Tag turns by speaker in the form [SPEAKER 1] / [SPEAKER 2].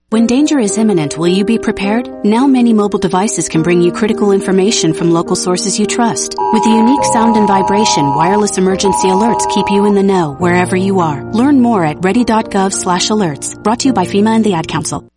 [SPEAKER 1] When danger is imminent, will you be prepared? Now many mobile devices can bring you critical information from local sources you trust. With the unique sound and vibration, wireless emergency alerts keep you in the know wherever you are. Learn more at ready.gov/alerts. Brought to you by FEMA and the Ad Council.